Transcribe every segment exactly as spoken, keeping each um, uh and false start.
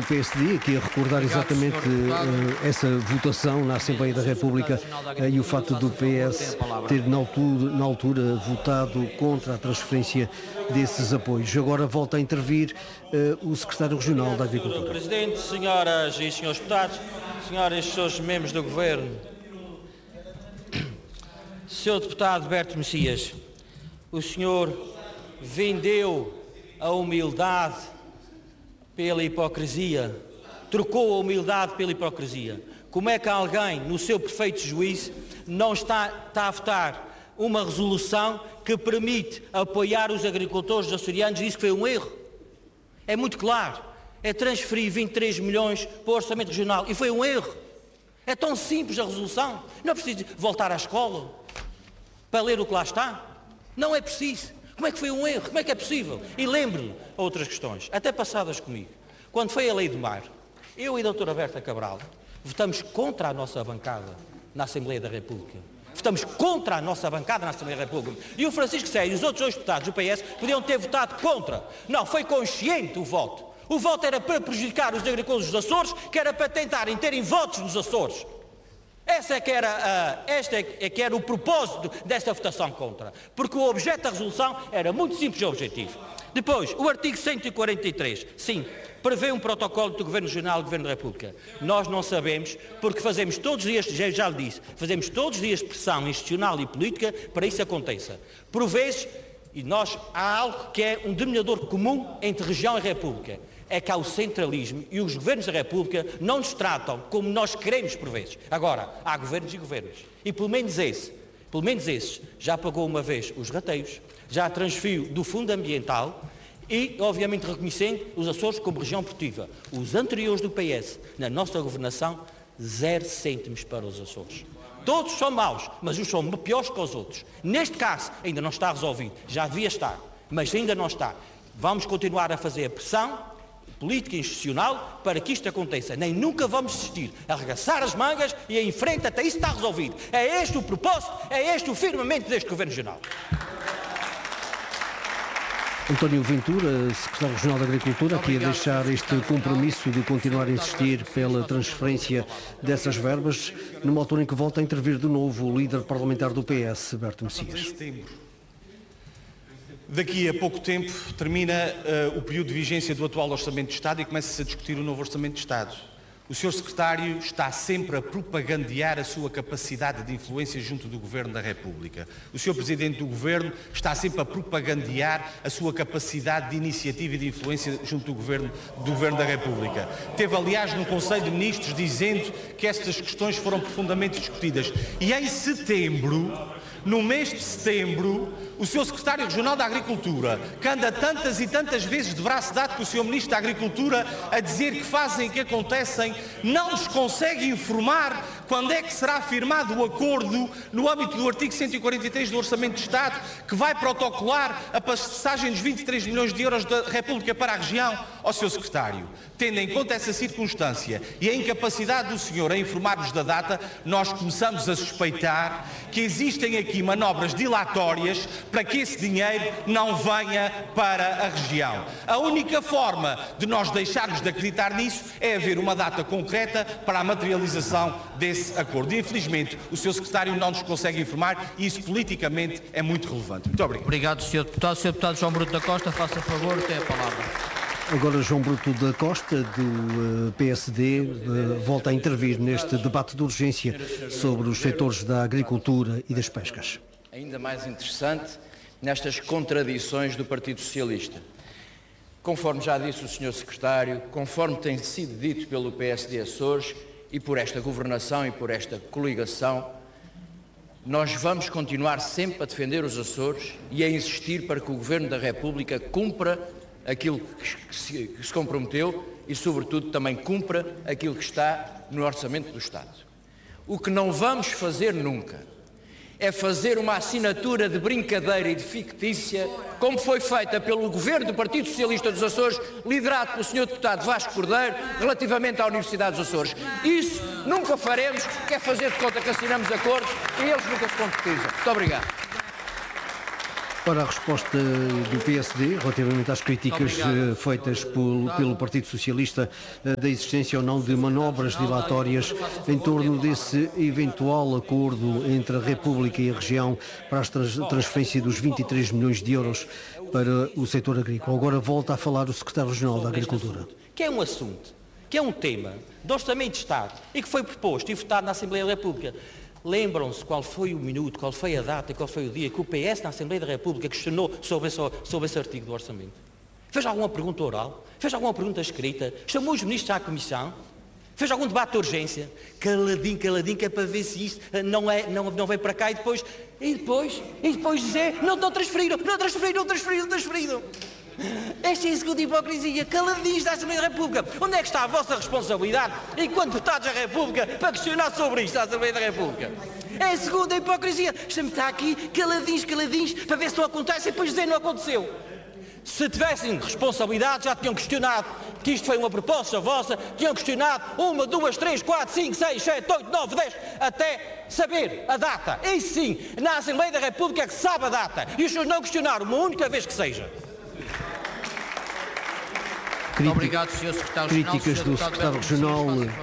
P S D, aqui a recordar exatamente uh, essa votação na Assembleia da República uh, e o facto do P S ter na altura, na altura votado contra a transferência desses apoios. Agora volta a intervir uh, o Secretário Regional da Agricultura. Senhor Presidente, senhoras e senhores deputados, senhoras e senhores membros do Governo, senhor Deputado Berto Messias, o senhor vendeu a humildade pela hipocrisia, trocou a humildade pela hipocrisia. Como é que alguém, no seu perfeito juízo, não está, está a votar uma resolução que permite apoiar os agricultores açorianos e diz que foi um erro? É muito claro, é transferir vinte e três milhões para o Orçamento Regional e foi um erro. É tão simples a resolução, não é preciso voltar à escola para ler o que lá está, não é preciso. Como é que foi um erro? Como é que é possível? E lembre-lhe outras questões, até passadas comigo. Quando foi a Lei do Mar, eu e a doutora Berta Cabral votamos contra a nossa bancada na Assembleia da República. Votamos contra a nossa bancada na Assembleia da República. E o Francisco Sérgio e os outros dois deputados do P S podiam ter votado contra. Não, foi consciente o voto. O voto era para prejudicar os agricultores dos Açores, que era para tentarem terem votos nos Açores. Essa é que era, uh, este é que era o propósito desta votação contra, porque o objeto da resolução era muito simples e objetivo. Depois, o artigo cento e quarenta e três, sim, prevê um protocolo do Governo Regional e do Governo da República. Nós não sabemos, porque fazemos todos os dias, já, já lhe disse, fazemos todos os dias pressão institucional e política para isso aconteça. Por vezes, e nós, há algo que é um denominador comum entre região e República, é que há o centralismo e os governos da República não nos tratam como nós queremos por vezes. Agora, há governos e governos. E pelo menos esse, pelo menos esses, já pagou uma vez os rateios, já transferiu do Fundo Ambiental e, obviamente, reconhecendo os Açores como região produtiva. Os anteriores do P S, na nossa governação, zero cêntimos para os Açores. Todos são maus, mas uns são piores que os outros. Neste caso, ainda não está resolvido. Já devia estar, mas ainda não está. Vamos continuar a fazer a pressão política e institucional para que isto aconteça. Nem nunca vamos desistir, arregaçar as mangas e em frente até isso está resolvido. É este o propósito, é este o firmamento deste Governo Regional. António Ventura, Secretário Regional da Agricultura, aqui a deixar este compromisso de continuar a insistir pela transferência dessas verbas, numa altura em que volta a intervir de novo o líder parlamentar do P S, Berto Messias. Daqui a pouco tempo termina uh, o período de vigência do atual Orçamento de Estado e começa-se a discutir o novo Orçamento de Estado. O senhor Secretário está sempre a propagandear a sua capacidade de influência junto do Governo da República. O senhor Presidente do Governo está sempre a propagandear a sua capacidade de iniciativa e de influência junto do Governo, do Governo da República. Teve, aliás, no Conselho de Ministros dizendo que estas questões foram profundamente discutidas. E em setembro, no mês de setembro, o senhor Secretário Regional da Agricultura, que anda tantas e tantas vezes de braço dado com o senhor Ministro da Agricultura a dizer que fazem, que acontecem, não nos consegue informar quando é que será firmado o acordo no âmbito do artigo cento e quarenta e três do Orçamento de Estado que vai protocolar a passagem dos vinte e três milhões de euros da República para a região. Ao senhor Secretário, tendo em conta essa circunstância e a incapacidade do senhor a informar-nos da data, nós começamos a suspeitar que existem aqui manobras dilatórias para que esse dinheiro não venha para a região. A única forma de nós deixarmos de acreditar nisso é haver uma data concreta para a materialização desse acordo. E, infelizmente, o senhor Secretário não nos consegue informar e isso politicamente é muito relevante. Muito obrigado. Obrigado, senhor Deputado. senhor Deputado João Bruto da Costa, faça favor, tem a palavra. Agora João Bruto da Costa, do uh, P S D, uh, volta a intervir neste debate de urgência sobre os setores da agricultura e das pescas. Ainda mais interessante nestas contradições do Partido Socialista. Conforme já disse o senhor Secretário, conforme tem sido dito pelo P S D Açores e por esta governação e por esta coligação, nós vamos continuar sempre a defender os Açores e a insistir para que o Governo da República cumpra aquilo que se, que se comprometeu e, sobretudo, também cumpra aquilo que está no Orçamento do Estado. O que não vamos fazer nunca é fazer uma assinatura de brincadeira e de fictícia, como foi feita pelo Governo do Partido Socialista dos Açores, liderado pelo senhor Deputado Vasco Cordeiro, relativamente à Universidade dos Açores. Isso nunca faremos, que é fazer de conta que assinamos acordos e eles nunca se concretizam. Muito obrigado. Para a resposta do P S D, relativamente às críticas Obrigado. feitas pelo, pelo Partido Socialista da existência ou não de manobras dilatórias em torno desse eventual acordo entre a República e a região para a transferência dos vinte e três milhões de euros para o setor agrícola. Agora volta a falar o Secretário Regional da Agricultura. Que é um assunto, que é um tema do Orçamento de Estado e que foi proposto e votado na Assembleia da República. Lembram-se qual foi o minuto, qual foi a data, qual foi o dia que o P S na Assembleia da República questionou sobre esse, sobre esse artigo do Orçamento? Fez alguma pergunta oral? Fez alguma pergunta escrita? Chamou os ministros à Comissão? Fez algum debate de urgência? Caladinho, caladinho, que é para ver se isto não, é, não, não vem para cá e depois, e depois, e depois dizer, não, não transferiram, não transferiram, não transferiram, não transferiram. Esta é a segunda hipocrisia, caladinhos da Assembleia da República. Onde é que está a vossa responsabilidade, enquanto deputados da República, para questionar sobre isto, da Assembleia da República? É a segunda hipocrisia. Estamos está aqui, caladinhos, caladinhos, para ver se não acontece e depois dizer não aconteceu. Se tivessem responsabilidade, já tinham questionado que isto foi uma proposta vossa, tinham questionado uma, duas, três, quatro, cinco, seis, sete, oito, nove, dez, até saber a data. E sim, na Assembleia da República é que sabe a data. E os senhores não questionaram uma única vez que seja. Crítica, Obrigado, senhor Secretário críticas do Secretário Regional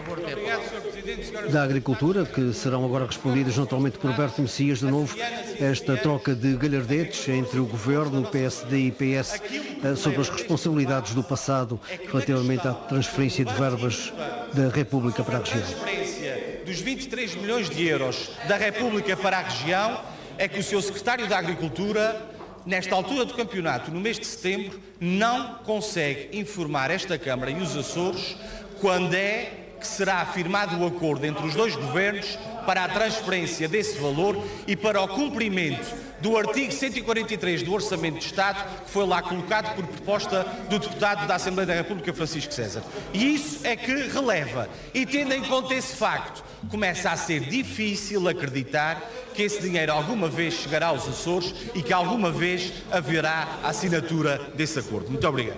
da Agricultura, que serão agora respondidas naturalmente por Berto Messias. De novo, esta troca de galhardetes entre o Governo, o P S D e o P S sobre as responsabilidades do passado relativamente à transferência de verbas da República para a região. A transferência dos vinte e três milhões de euros da República para a região é que o senhor Secretário da Agricultura, nesta altura do campeonato, no mês de setembro, não consegue informar esta Câmara e os Açores quando é que será firmado o acordo entre os dois governos para a transferência desse valor e para o cumprimento do artigo cento e quarenta e três do Orçamento de Estado, que foi lá colocado por proposta do deputado da Assembleia da República, Francisco César. E isso é que releva. E tendo em conta esse facto, começa a ser difícil acreditar que esse dinheiro alguma vez chegará aos Açores e que alguma vez haverá a assinatura desse acordo. Muito obrigado.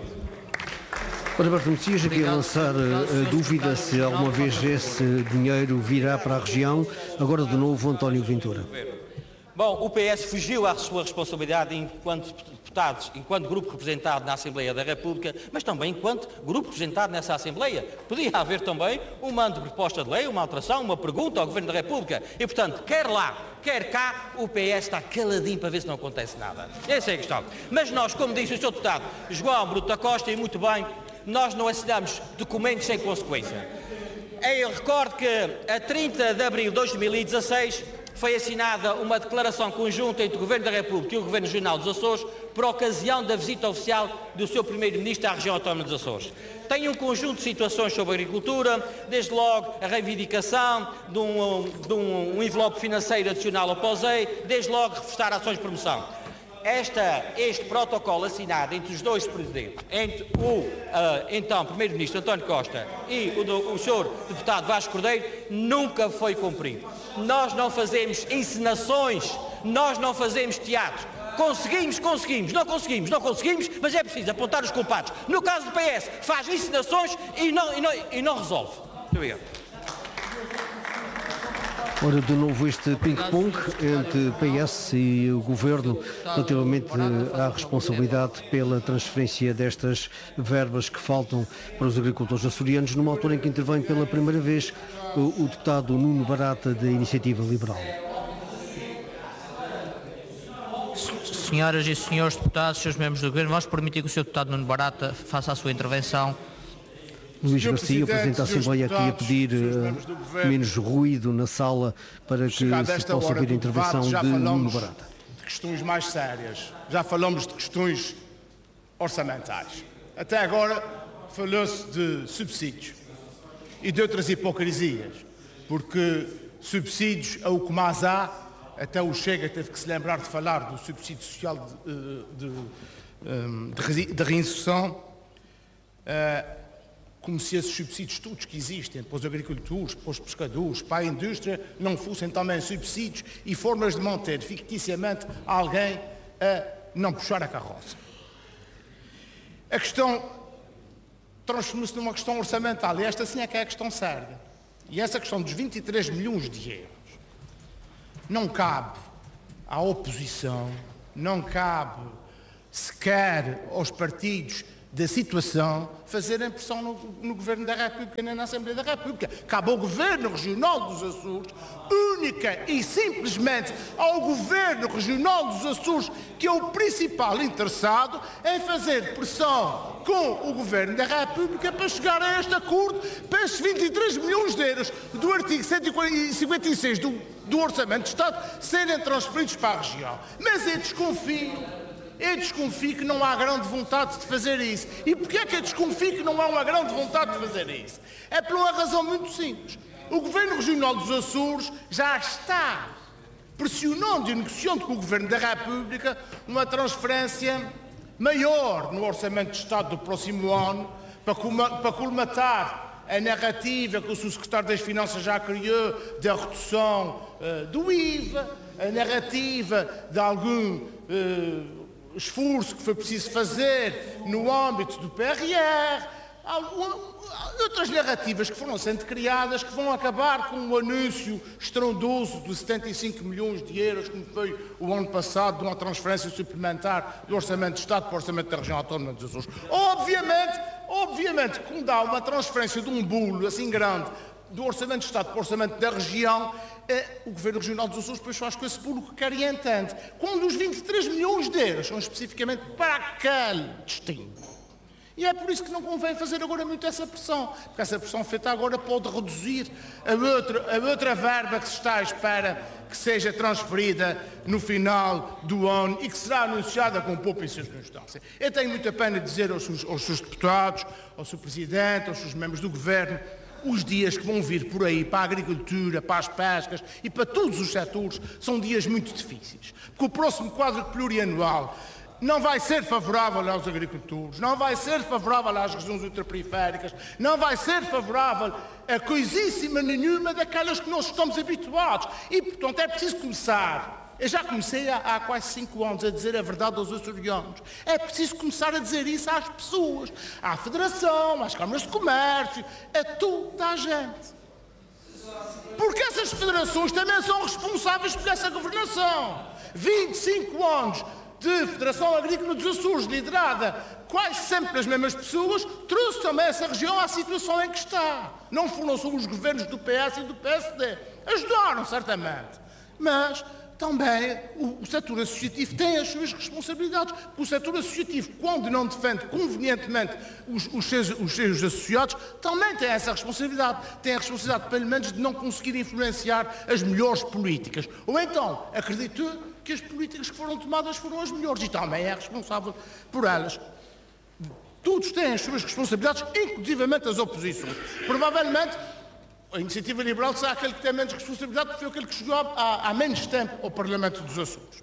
Para Berto Messias, aqui a lançar a dúvida se alguma vez esse dinheiro virá para a região. Agora de novo António Ventura. Bom, o P S fugiu à sua responsabilidade enquanto deputados, enquanto grupo representado na Assembleia da República, mas também enquanto grupo representado nessa Assembleia. Podia haver também um mando de proposta de lei, uma alteração, uma pergunta ao Governo da República. E, portanto, quer lá, quer cá, o P S está caladinho para ver se não acontece nada. Essa é a questão. Mas nós, como disse o senhor deputado João Bruto da Costa, e muito bem, nós não assinamos documentos sem consequência. Eu recordo que a trinta de abril de dois mil e dezasseis foi assinada uma declaração conjunta entre o Governo da República e o Governo Regional dos Açores por ocasião da visita oficial do seu Primeiro-Ministro à região autónoma dos Açores. Tem um conjunto de situações sobre a agricultura, desde logo a reivindicação de um, de um envelope financeiro adicional ao P O S E I, desde logo reforçar ações de promoção. Esta, este protocolo assinado entre os dois presidentes, entre o uh, então Primeiro-Ministro António Costa e o, do, o senhor Deputado Vasco Cordeiro, nunca foi cumprido. Nós não fazemos encenações, nós não fazemos teatro. Conseguimos, conseguimos, não conseguimos, não conseguimos, mas é preciso apontar os culpados. No caso do P S, faz encenações e não, e não, e não resolve. Muito obrigado. Ora, de novo este ping-pong entre P S e o Governo relativamente à responsabilidade pela transferência destas verbas que faltam para os agricultores açorianos, numa altura em que intervém pela primeira vez o, o deputado Nuno Barata da Iniciativa Liberal. Senhoras e senhores deputados, senhores membros do Governo, vamos permitir que o senhor deputado Nuno Barata faça a sua intervenção. Luís Garcia, o Presidente da Assembleia, aqui a pedir uh, menos ruído na sala para que se possa ouvir a intervenção de Nuno Barata. De questões mais sérias, já falamos de questões orçamentais. Até agora falou-se de subsídios e de outras hipocrisias, porque subsídios é o que mais há. Até o Chega teve que se lembrar de falar do subsídio social de, de, de, de reinserção. Uh, como se esses subsídios todos que existem para os agricultores, para os pescadores, para a indústria, não fossem também subsídios e formas de manter ficticiamente alguém a não puxar a carroça. A questão transformou-se numa questão orçamental, e esta sim é que é a questão séria. E essa questão dos vinte e três milhões de euros não cabe à oposição não cabe sequer aos partidos da situação fazerem pressão no, no Governo da República nem na Assembleia da República. Cabe ao Governo Regional dos Açores, única e simplesmente ao Governo Regional dos Açores, que é o principal interessado em fazer pressão com o Governo da República para chegar a este acordo, para estes vinte e três milhões de euros do artigo cento e cinquenta e seis do, do Orçamento de Estado serem transferidos para a região. Mas eu desconfio Eu desconfio que não há grande vontade de fazer isso. E porquê é que eu desconfio que não há uma grande vontade de fazer isso? É por uma razão muito simples. O Governo Regional dos Açores já está pressionando e negociando com o Governo da República uma transferência maior no Orçamento de Estado do próximo ano para colmatar a narrativa que o Subsecretário das Finanças já criou da redução uh, do I V A, a narrativa de algum uh, esforço que foi preciso fazer no âmbito do P R R, outras narrativas que foram sendo criadas que vão acabar com um anúncio estrondoso de setenta e cinco milhões de euros, como foi o ano passado, de uma transferência suplementar do Orçamento de Estado para o Orçamento da Região Autónoma dos Açores. Obviamente, obviamente, quando dá uma transferência de um bolo assim grande do Orçamento de Estado para o Orçamento da Região, eh, o Governo Regional dos Açores depois faz com esse bolo que quer e entende. Quando os vinte e três milhões de euros são especificamente para aquele destino. E é por isso que não convém fazer agora muito essa pressão, porque essa pressão feita agora pode reduzir a outra, a outra verba que se está à espera que seja transferida no final do ano e que será anunciada com pouca circunstância. Eu tenho muita pena de dizer aos seus, aos seus deputados, ao seu Presidente, aos seus membros do Governo, os dias que vão vir por aí para a agricultura, para as pescas e para todos os setores são dias muito difíceis. Porque o próximo quadro plurianual não vai ser favorável aos agricultores, não vai ser favorável às regiões ultraperiféricas, não vai ser favorável a coisíssima nenhuma daquelas que nós estamos habituados. E, portanto, é preciso começar. Eu já comecei há, há quase cinco anos a dizer a verdade aos açorianos. É preciso começar a dizer isso às pessoas, à Federação, às câmaras de comércio, a toda a gente. Porque essas federações também são responsáveis por essa governação. vinte e cinco anos de Federação Agrícola dos Açores, liderada quase sempre pelas mesmas pessoas, trouxe também essa região à situação em que está. Não foram só os governos do P S e do P S D. Ajudaram, certamente. Mas também o, o setor associativo tem as suas responsabilidades. O setor associativo, quando não defende convenientemente os, os, seus, os seus associados, também tem essa responsabilidade. Tem a responsabilidade, pelo menos, de não conseguir influenciar as melhores políticas. Ou então, acredito que as políticas que foram tomadas foram as melhores e também é responsável por elas. Todos têm as suas responsabilidades, inclusivamente as oposições. Provavelmente, a Iniciativa Liberal será aquele que tem menos responsabilidade, porque foi aquele que chegou há, há menos tempo ao Parlamento dos Açores.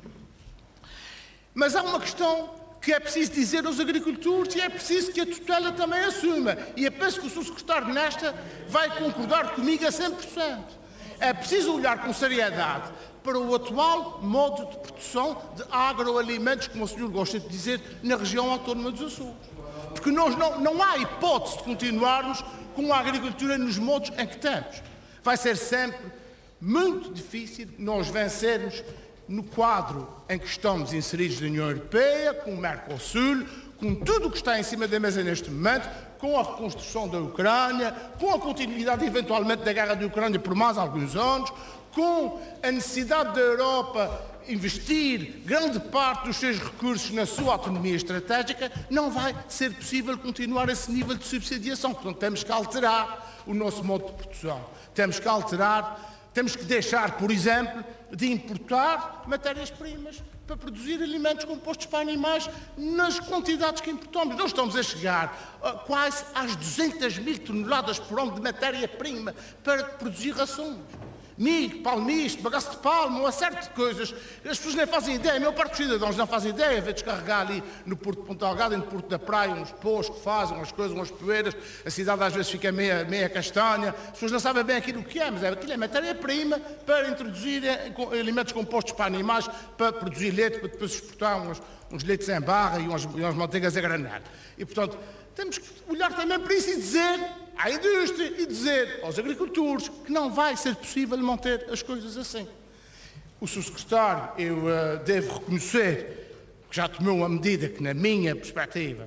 Mas há uma questão que é preciso dizer aos agricultores e é preciso que a tutela também assuma. E eu penso que o seu secretário nesta vai concordar comigo a cem por cento. É preciso olhar com seriedade para o atual modo de produção de agroalimentos, como o senhor gosta de dizer, na região autónoma dos Açores. Porque nós não, não há hipótese de continuarmos com a agricultura nos modos em que estamos. Vai ser sempre muito difícil nós vencermos no quadro em que estamos inseridos na União Europeia, com o Mercosul, com tudo o que está em cima da mesa neste momento, com a reconstrução da Ucrânia, com a continuidade eventualmente da guerra da Ucrânia por mais alguns anos, com a necessidade da Europa investir grande parte dos seus recursos na sua autonomia estratégica, não vai ser possível continuar esse nível de subsidiação. Portanto, temos que alterar o nosso modo de produção. Temos que alterar, temos que deixar, por exemplo, de importar matérias-primas para produzir alimentos compostos para animais nas quantidades que importamos. Nós estamos a chegar a quase às duzentas mil toneladas por ano de matéria-prima para produzir rações. Milho, palmiste, bagaço de palma, uma série de coisas. As pessoas nem fazem ideia, a maior parte dos cidadãos não fazem ideia, vê descarregar ali no Porto de Ponta Delgada, no Porto da Praia, uns pôs que fazem, umas coisas, umas poeiras, a cidade às vezes fica meia, meia castanha, as pessoas não sabem bem aquilo que é, mas aquilo é matéria-prima para introduzir alimentos compostos para animais, para produzir leite, para depois exportar uns, uns leites em barra e umas, e umas manteigas a granel. E, portanto, temos que olhar também para isso e dizer à indústria e dizer aos agricultores que não vai ser possível manter as coisas assim. O seu secretário, eu uh, devo reconhecer que já tomou uma medida que, na minha perspectiva,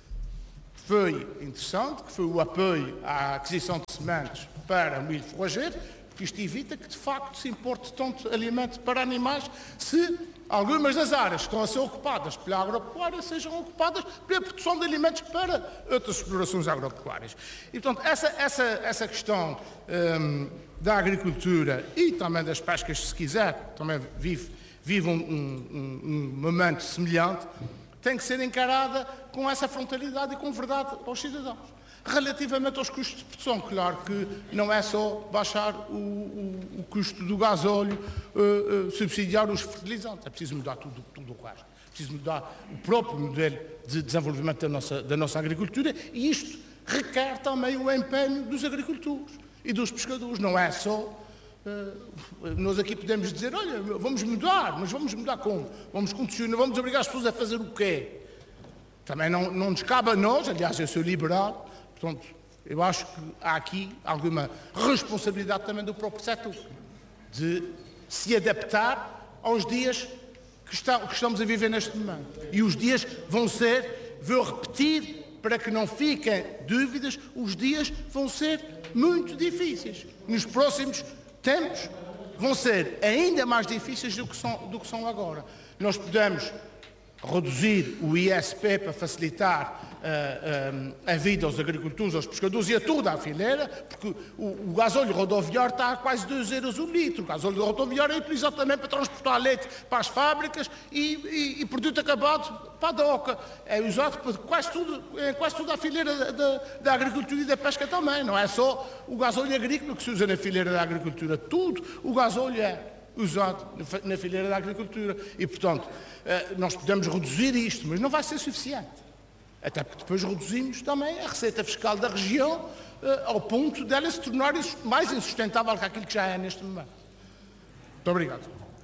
foi interessante, que foi o apoio à aquisição de sementes para milho forrageiro, porque isto evita que, de facto, se importe tanto alimento para animais, se algumas das áreas que estão a ser ocupadas pela agropecuária sejam ocupadas pela produção de alimentos para outras explorações agropecuárias. E, portanto, essa, essa, essa questão hum, da agricultura e também das pescas, se quiser, também vive, vive um, um, um momento semelhante, tem que ser encarada com essa frontalidade e com verdade aos cidadãos. Relativamente aos custos de produção, claro que não é só baixar o, o, o custo do gasóleo, uh, uh, subsidiar os fertilizantes, é preciso mudar tudo, tudo o resto. É preciso mudar o próprio modelo de desenvolvimento da nossa, da nossa agricultura, e isto requer também o empenho dos agricultores e dos pescadores. Não é só... Uh, nós aqui podemos dizer, olha, vamos mudar, mas vamos mudar como? Vamos condicionar, vamos obrigar as pessoas a fazer o quê? Também não, não nos cabe a nós, aliás, eu sou liberal, portanto, eu acho que há aqui alguma responsabilidade também do próprio setor de se adaptar aos dias que, está, que estamos a viver neste momento. E os dias vão ser, vou repetir, para que não fiquem dúvidas, os dias vão ser muito difíceis. Nos próximos tempos vão ser ainda mais difíceis do que são, do que são agora. Nós podemos reduzir o I S P para facilitar uh, uh, a vida aos agricultores, aos pescadores e a toda a fileira, porque o, o gasóleo rodoviário está a quase dois euros o litro. O gasóleo rodoviário é utilizado também para transportar leite para as fábricas e, e, e produto acabado para a doca. É usado para quase tudo, é quase toda a fileira da, da agricultura e da pesca também. Não é só o gasóleo agrícola que se usa na fileira da agricultura. Tudo o gasóleo é usado na fileira da agricultura e, portanto, nós podemos reduzir isto, mas não vai ser suficiente. Até porque depois reduzimos também a receita fiscal da região ao ponto dela se tornar mais insustentável que aquilo que já é neste momento. Muito obrigado.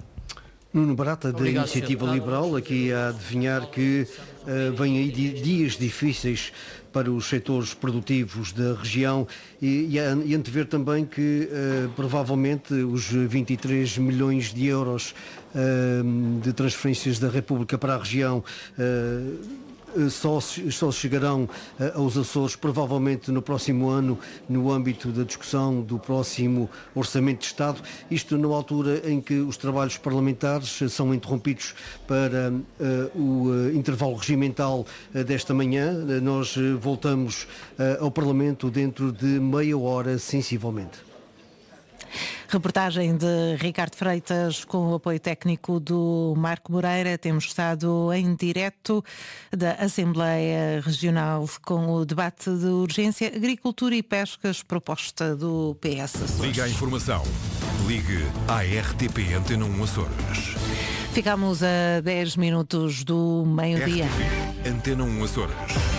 Nuno Barata, da Obrigado, Iniciativa senhor. Liberal, aqui a adivinhar que uh, vêm aí dias difíceis para os setores produtivos da região e, e, a, e antever também que uh, provavelmente os vinte e três milhões de euros uh, de transferências da República para a região uh, Só, só chegarão uh, aos Açores provavelmente no próximo ano, no âmbito da discussão do próximo Orçamento de Estado, isto na altura em que os trabalhos parlamentares são interrompidos para uh, o uh, intervalo regimental uh, desta manhã. Uh, nós uh, voltamos uh, ao Parlamento dentro de meia hora, sensivelmente. Reportagem de Ricardo Freitas com o apoio técnico do Marco Moreira. Temos estado em direto da Assembleia Regional com o debate de urgência Agricultura e Pescas, proposta do P S Açores. Liga à informação. Ligue à R T P Antena um Açores. Ficamos a dez minutos do meio-dia. R T P Antena um Açores.